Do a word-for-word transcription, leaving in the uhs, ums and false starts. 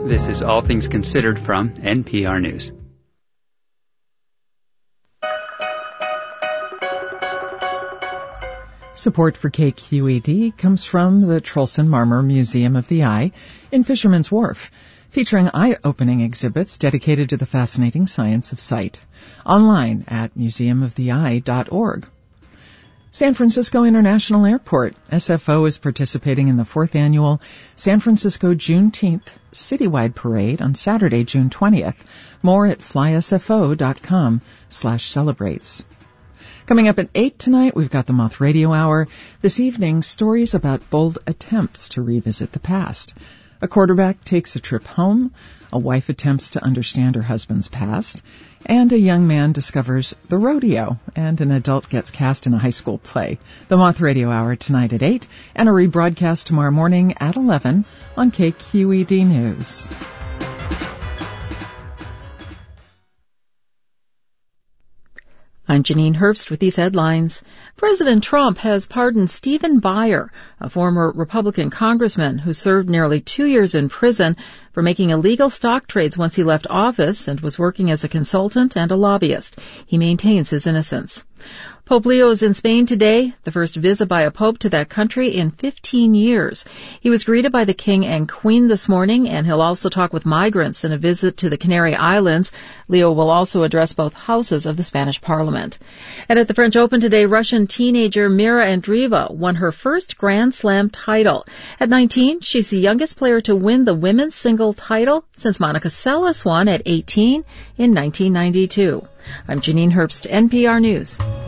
This is All Things Considered from N P R News. Support for K Q E D comes from the Trolson Marmor Museum of the Eye in Fisherman's Wharf, featuring eye-opening exhibits dedicated to the fascinating science of sight. Online at museum of the eye dot org. San Francisco International Airport. S F O is participating in the fourth annual San Francisco Juneteenth Citywide Parade on Saturday, June twentieth. More at fly s f o dot com slash celebrates. Coming up at eight tonight, we've got the Moth Radio Hour. This evening, stories about bold attempts to revisit the past. A quarterback takes a trip home, a wife attempts to understand her husband's past, and a young man discovers the rodeo, and an adult gets cast in a high school play. The Moth Radio Hour tonight at eight, and a rebroadcast tomorrow morning at eleven on K Q E D News. I'm Janine Herbst with these headlines. President Trump has pardoned Stephen Buyer, a former Republican congressman who served nearly two years in prison for making illegal stock trades once he left office and was working as a consultant and a lobbyist. He maintains his innocence. Pope Leo is in Spain today, the first visit by a pope to that country in fifteen years. He was greeted by the King and Queen this morning, and he'll also talk with migrants in a visit to the Canary Islands. Leo will also address both houses of the Spanish Parliament. And at the French Open today, Russian teenager Mira Andreeva won her first Grand Slam title. At nineteen, she's the youngest player to win the women's single title since Monica Seles won at eighteen in nineteen ninety-two. I'm Janine Herbst, N P R News.